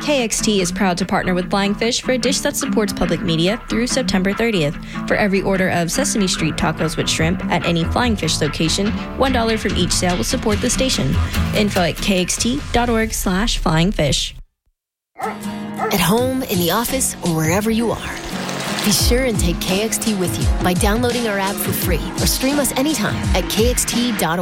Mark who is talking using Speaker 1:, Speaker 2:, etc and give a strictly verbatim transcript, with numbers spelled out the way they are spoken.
Speaker 1: K X T is proud to partner with Flying Fish for a dish that supports public media through September thirtieth. For every order of Sesame Street tacos with shrimp at any Flying Fish location, one dollar from each sale will support the station. Info at kxt.org slash flying fish.
Speaker 2: At home, in the office, or wherever you are, be sure and take K X T with you by downloading our app for free or stream us anytime at k x t dot org.